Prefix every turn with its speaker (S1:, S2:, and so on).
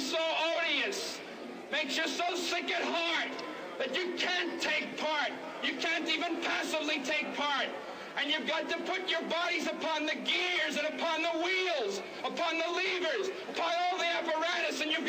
S1: so odious, makes you so sick at heart that you can't take part. You can't even passively take part. And you've got to put your bodies upon the gears and upon the wheels, upon the levers, upon all the apparatus, and you've